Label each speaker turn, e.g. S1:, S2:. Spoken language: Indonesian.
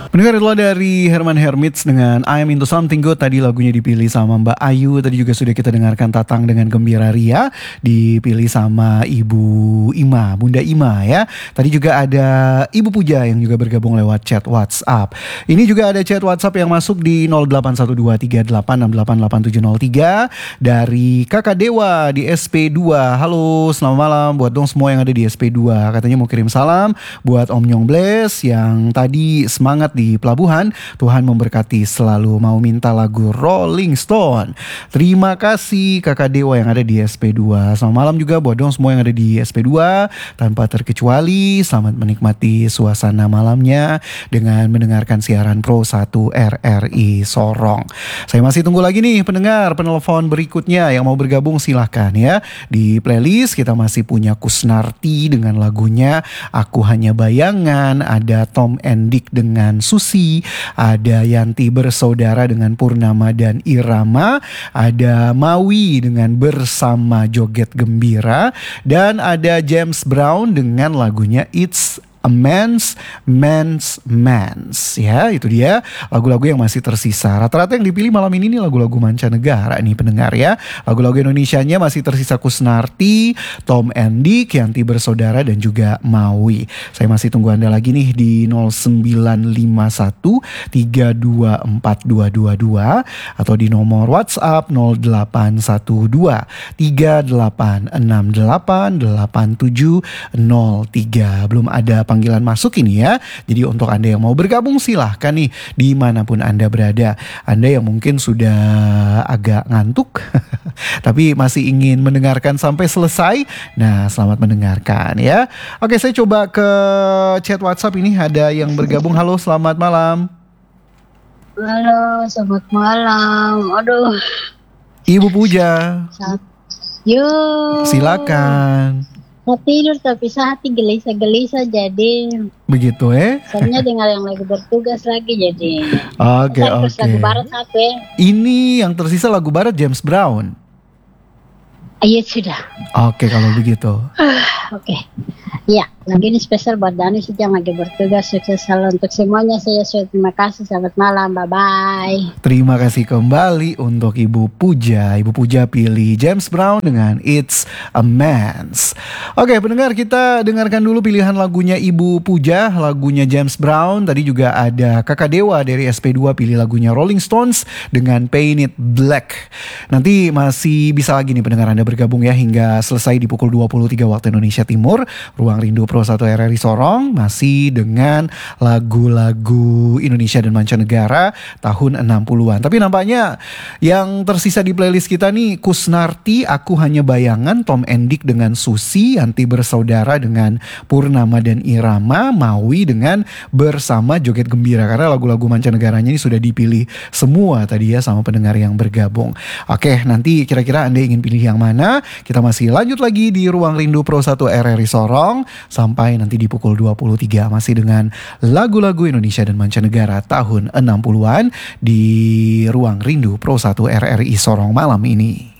S1: Pendengar itulah dari Herman Hermits dengan I Am Into Something Good. Tadi lagunya dipilih sama Mbak Ayu. Tadi juga sudah kita dengarkan Tatang dengan Gembira Ria, dipilih sama Ibu Ima, Bunda Ima ya. Tadi juga ada Ibu Puja yang juga bergabung lewat chat WhatsApp. Ini juga ada chat WhatsApp yang masuk di 081238688703 dari Kakak Dewa di SP2. Halo, selamat malam buat dong semua yang ada di SP2. Katanya mau kirim salam buat Om Nyong Bless yang tadi semangat di pelabuhan. Tuhan memberkati selalu. Mau minta lagu Rolling Stone. Terima kasih Kakak Dewa yang ada di SP2. Selamat malam juga buat dong semua yang ada di SP2. Tanpa terkecuali, selamat menikmati suasana malamnya dengan mendengarkan siaran Pro 1 RRI Sorong. Saya masih tunggu lagi nih pendengar penelpon berikutnya yang mau bergabung, silahkan ya. Di playlist kita masih punya Kusnarti dengan lagunya Aku Hanya Bayangan. Ada Tom and Dick dengan Susi, ada Yanti Bersaudara dengan Purnama dan Irama, ada Maui dengan Bersama Joget Gembira, dan ada James Brown dengan lagunya It's a Man's ya. Itu dia lagu-lagu yang masih tersisa. Rata-rata yang dipilih malam ini nih lagu-lagu mancanegara nih pendengar ya. Lagu-lagu Indonesianya masih tersisa Kusnarti, Tom and Dick, Yanti Bersaudara, dan juga Maui. Saya masih tunggu Anda lagi nih di 0951 324222 atau di nomor WhatsApp 0812 38688703. Belum ada panggilan masuk ini ya. Jadi untuk Anda yang mau bergabung silahkan nih dimanapun Anda berada. Anda yang mungkin sudah agak ngantuk tapi masih ingin mendengarkan sampai selesai, nah selamat mendengarkan ya. Oke, saya coba ke chat WhatsApp. Ini ada yang bergabung. Halo, selamat malam.
S2: Halo, selamat malam. Aduh,
S1: Ibu Puja.
S2: Yuk.
S1: Silakan.
S2: Mau tidur tapi hati gelisah-gelisah jadi.
S1: Begitu
S2: Soalnya dengar yang lagi bertugas lagi jadi.
S1: Oke.
S2: Lagu barat satu ya.
S1: Ini yang tersisa lagu barat James Brown.
S2: Iya sudah.
S1: Oke, kalau begitu.
S2: Oke. Ya, lagi ini spesial buat Dani yang lagi bertugas. Sukses selalu untuk semuanya. Saya terima kasih. Selamat malam. Bye-bye.
S1: Terima kasih kembali untuk Ibu Puja. Ibu Puja pilih James Brown dengan It's a Man's. Oke, pendengar, kita dengarkan dulu pilihan lagunya Ibu Puja, lagunya James Brown. Tadi juga ada Kakak Dewa dari SP2 pilih lagunya Rolling Stones dengan Paint It Black. Nanti masih bisa lagi nih pendengar Anda bergabung ya hingga selesai di pukul 23 waktu Indonesia Timur. Ruang Rindu Pro 1 RRI Sorong masih dengan lagu-lagu Indonesia dan mancanegara tahun 60-an. Tapi nampaknya yang tersisa di playlist kita nih Kusnarti, Aku Hanya Bayangan, Tom and Dick dengan Susi, Yanti Bersaudara dengan Purnama dan Irama, Maui dengan Bersama Joget Gembira. Karena lagu-lagu mancanegaranya ini sudah dipilih semua tadi ya sama pendengar yang bergabung. Oke, nanti kira-kira Anda ingin pilih yang mana? Kita masih lanjut lagi di Ruang Rindu Pro 1 RRI Sorong sampai nanti di pukul 23 masih dengan lagu-lagu Indonesia dan mancanegara tahun 60-an di Ruang Rindu Pro 1 RRI Sorong malam ini.